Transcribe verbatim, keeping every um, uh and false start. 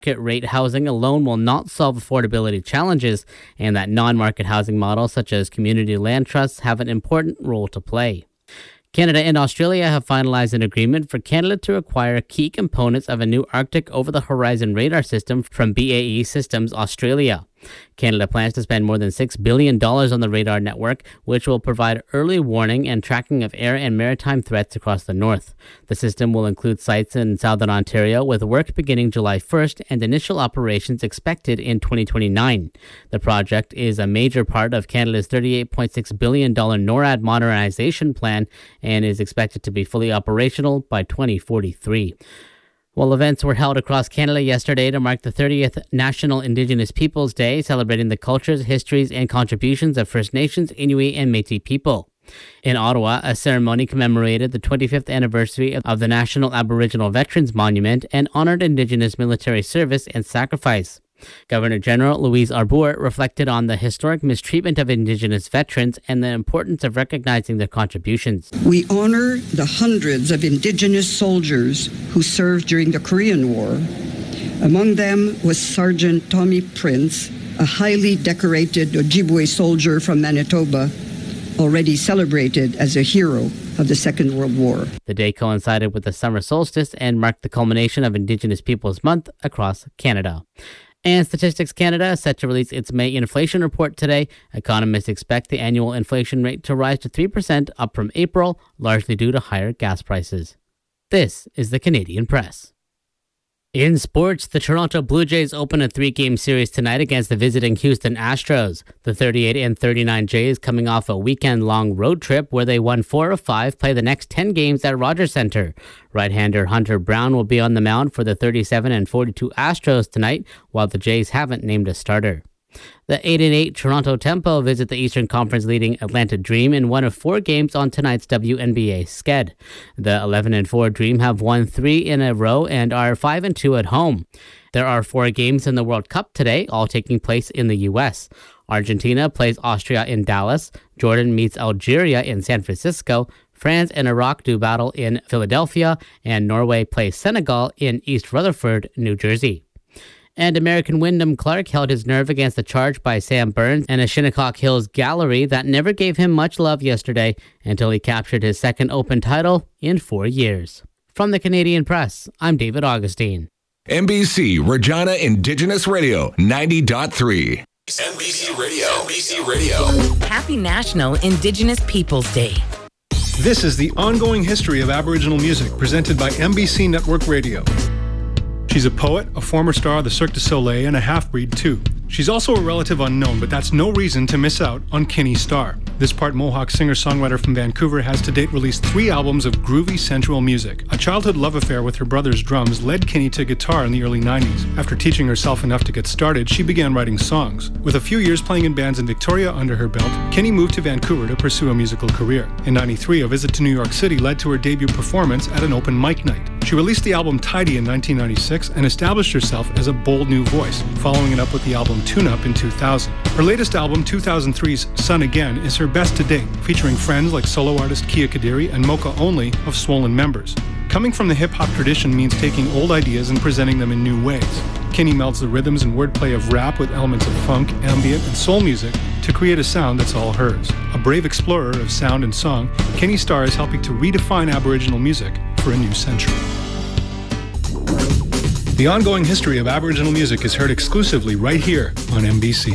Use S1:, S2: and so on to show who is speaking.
S1: Market-rate housing alone will not solve affordability challenges, and that non-market housing models such as community land trusts have an important role to play. Canada and Australia have finalized an agreement for Canada to acquire key components of a new Arctic over-the-horizon radar system from B A E Systems Australia. Canada plans to spend more than six billion dollars on the radar network, which will provide early warning and tracking of air and maritime threats across the north. The system will include sites in southern Ontario, with work beginning July first and initial operations expected in twenty twenty-nine. The project is a major part of Canada's thirty-eight point six billion dollars NORAD modernization plan and is expected to be fully operational by twenty forty-three. Well, events were held across Canada yesterday to mark the thirtieth National Indigenous Peoples Day, celebrating the cultures, histories, and contributions of First Nations, Inuit, and Métis people. In Ottawa, a ceremony commemorated the twenty-fifth anniversary of the National Aboriginal Veterans Monument and honored Indigenous military service and sacrifice. Governor General Louise Arbour reflected on the historic mistreatment of Indigenous veterans and the importance of recognizing their contributions.
S2: We honor the hundreds of Indigenous soldiers who served during the Korean War. Among them was Sergeant Tommy Prince, a highly decorated Ojibwe soldier from Manitoba, already celebrated as a hero of the Second World War.
S1: The day coincided with the summer solstice and marked the culmination of Indigenous Peoples Month across Canada. And Statistics Canada is set to release its May inflation report today. Economists expect the annual inflation rate to rise to three percent, up from April, largely due to higher gas prices. This is the Canadian Press. In sports, the Toronto Blue Jays open a three-game series tonight against the visiting Houston Astros. The thirty-eight and thirty-nine Jays, coming off a weekend-long road trip where they won four of five, play the next ten games at Rogers Centre. Right-hander Hunter Brown will be on the mound for the thirty-seven and forty-two Astros tonight, while the Jays haven't named a starter. The eight and eight Toronto Tempo visit the Eastern Conference leading Atlanta Dream in one of four games on tonight's W N B A sked. The eleven and four Dream have won three in a row and are five and two at home. There are four games in the World Cup today, all taking place in the U S. Argentina plays Austria in Dallas, Jordan meets Algeria in San Francisco, France and Iraq do battle in Philadelphia, and Norway plays Senegal in East Rutherford, New Jersey. And American Wyndham Clark held his nerve against the charge by Sam Burns and a Shinnecock Hills gallery that never gave him much love yesterday until he captured his second Open title in four years. From the Canadian Press, I'm David Augustine.
S3: N B C Regina Indigenous Radio ninety point three.
S4: N B C Radio. N B C Radio.
S5: Happy National Indigenous Peoples Day.
S6: This is the ongoing history of Aboriginal music presented by N B C Network Radio. She's a poet, a former star of the Cirque du Soleil, and a half-breed too. She's also a relative unknown, but that's no reason to miss out on Kinney Starr. This part Mohawk singer-songwriter from Vancouver has to date released three albums of groovy, sensual music. A childhood love affair with her brother's drums led Kinney to guitar in the early nineties. After teaching herself enough to get started, she began writing songs. With a few years playing in bands in Victoria under her belt, Kinney moved to Vancouver to pursue a musical career. In ninety-three, a visit to New York City led to her debut performance at an open mic night. She released the album Tidy in nineteen ninety-six and established herself as a bold new voice, following it up with the album Tune Up in two thousand. Her latest album, two thousand three's Sun Again, is her best to date, featuring friends like solo artist Kia Kadiri and Mocha Only of Swollen Members. Coming from the hip-hop tradition means taking old ideas and presenting them in new ways. Kinney melds the rhythms and wordplay of rap with elements of funk, ambient, and soul music to create a sound that's all hers. A brave explorer of sound and song, Kinney Starr is helping to redefine Aboriginal music for a new century. The ongoing history of Aboriginal music is heard exclusively right here on N B C.